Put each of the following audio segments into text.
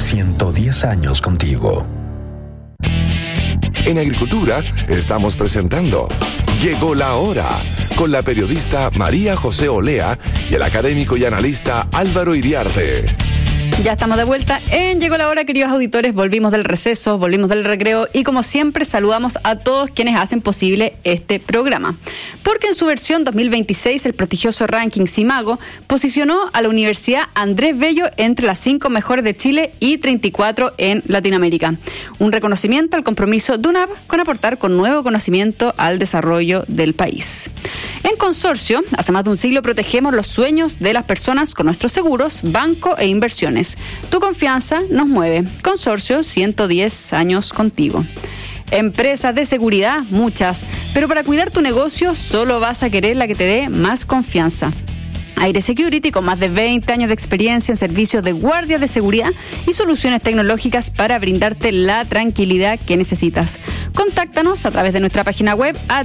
110 años contigo. En Agricultura estamos presentando Llegó la Hora, con la periodista María José Olea y el académico y analista Álvaro Iriarte. Ya estamos de vuelta en Llegó la Hora, queridos auditores. Volvimos del receso, volvimos del recreo y como siempre saludamos a todos quienes hacen posible este programa. Porque en su versión 2026 el prestigioso ranking Simago posicionó a la Universidad Andrés Bello entre las 5 mejores de Chile y 34 en Latinoamérica. Un reconocimiento al compromiso de UNAP con aportar con nuevo conocimiento al desarrollo del país. En Consorcio, hace más de un siglo protegemos los sueños de las personas con nuestros seguros, banco e inversiones. Tu confianza nos mueve. Consorcio, 110 años contigo. Empresas de seguridad, muchas, pero para cuidar tu negocio solo vas a querer la que te dé más confianza. Aire Security, con más de 20 años de experiencia en servicios de guardia de seguridad y soluciones tecnológicas para brindarte la tranquilidad que necesitas. Contáctanos a través de nuestra página web a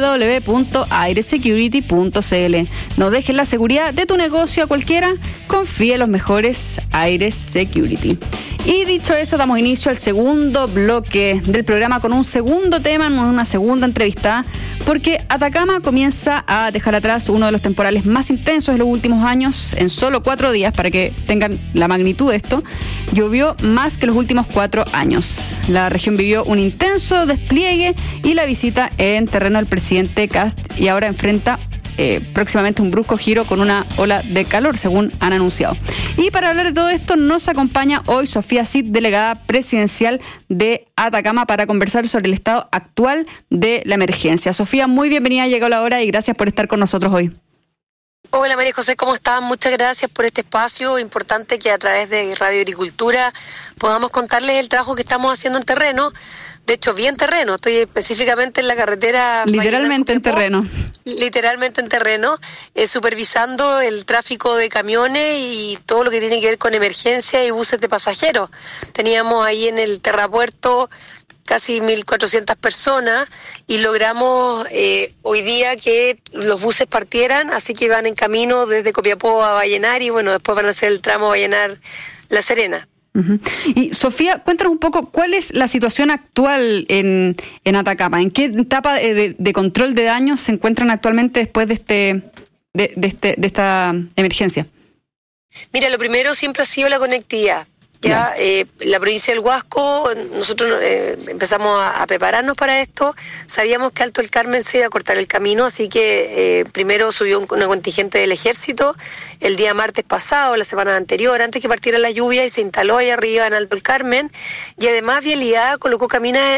www.airesecurity.cl. No dejes la seguridad de tu negocio a cualquiera, confía en los mejores Aire Security. Y dicho eso, damos inicio al segundo bloque del programa con un segundo tema, una segunda entrevista, porque Atacama comienza a dejar atrás uno de los temporales más intensos de los últimos años. En solo 4 días, para que tengan la magnitud de esto, llovió más que los últimos 4 años. La región vivió un intenso despliegue y la visita en terreno del presidente Kast, y ahora enfrenta próximamente un brusco giro con una ola de calor, según han anunciado. Y para hablar de todo esto nos acompaña hoy Sofía Cid, delegada presidencial de Atacama, para conversar sobre el estado actual de la emergencia. Sofía, muy bienvenida, llegó la hora y gracias por estar con nosotros hoy. Hola María José, ¿cómo estás? Muchas gracias por este espacio importante que a través de Radio Agricultura podamos contarles el trabajo que estamos haciendo en terreno. De hecho, vi en terreno, estoy específicamente en la carretera. Literalmente en terreno. Literalmente en terreno, supervisando el tráfico de camiones y todo lo que tiene que ver con emergencia y buses de pasajeros. Teníamos ahí en el terrapuerto casi 1.400 personas y logramos hoy día que los buses partieran, así que van en camino desde Copiapó a Vallenar y bueno, después van a hacer el tramo Vallenar-La Serena. Uh-huh. Y Sofía, cuéntanos un poco cuál es la situación actual en Atacama, en qué etapa de control de daños se encuentran actualmente después de esta emergencia. Mira, lo primero siempre ha sido la conectividad. La provincia del Huasco, nosotros empezamos a prepararnos para esto. Sabíamos que Alto del Carmen se iba a cortar el camino, así que primero subió una contingente del ejército el día martes pasado, la semana anterior, antes que partiera la lluvia, y se instaló ahí arriba en Alto del Carmen. Y además Vialidad colocó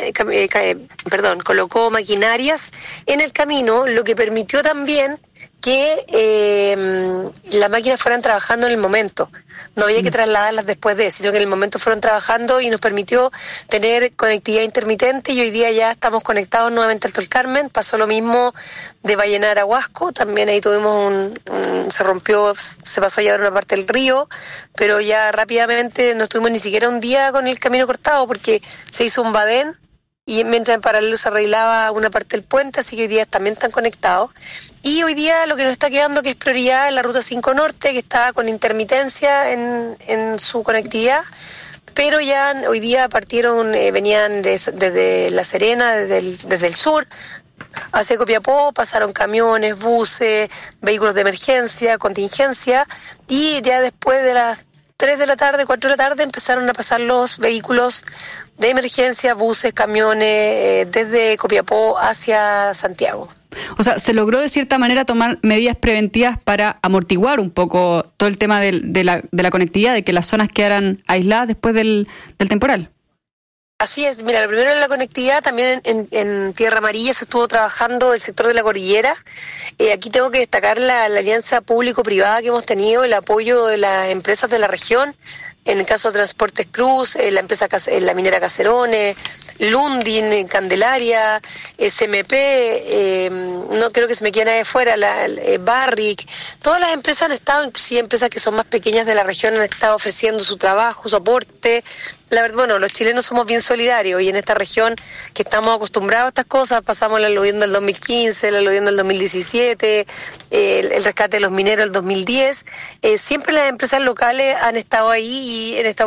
maquinarias en el camino, lo que permitió también que las máquinas fueran trabajando en el momento. No había que trasladarlas después sino que en el momento fueron trabajando y nos permitió tener conectividad intermitente, y hoy día ya estamos conectados nuevamente a Alto del Carmen. Pasó lo mismo de Vallenar a Huasco, también ahí tuvimos se pasó a llevar una parte del río, pero ya rápidamente no estuvimos ni siquiera un día con el camino cortado porque se hizo un badén y mientras en paralelo se arreglaba una parte del puente, así que hoy día también están conectados. Y hoy día lo que nos está quedando que es prioridad es la Ruta 5 Norte, que está con intermitencia en su conectividad, pero ya hoy día partieron, venían desde La Serena, desde el sur, hacia Copiapó, pasaron camiones, buses, vehículos de emergencia, contingencia, y ya después de las 3 de la tarde, 4 de la tarde, empezaron a pasar los vehículos de emergencia, buses, camiones, desde Copiapó hacia Santiago. O sea, ¿se logró de cierta manera tomar medidas preventivas para amortiguar un poco todo el tema de la conectividad, de que las zonas quedaran aisladas después del temporal? Así es, mira, lo primero en la conectividad, también en Tierra Amarilla se estuvo trabajando el sector de la cordillera. Aquí tengo que destacar la alianza público-privada que hemos tenido, el apoyo de las empresas de la región, en el caso de Transportes Cruz, la minera Caserones, Lundin, Candelaria, SMP, no creo que se me quede nadie fuera, Barrick, todas las empresas han estado, inclusive empresas que son más pequeñas de la región, han estado ofreciendo su trabajo, su aporte. La verdad, bueno, los chilenos somos bien solidarios y en esta región que estamos acostumbrados a estas cosas, pasamos la aluvión del 2015, la aluvión del 2017, el rescate de los mineros del 2010, siempre las empresas locales han estado ahí y en esta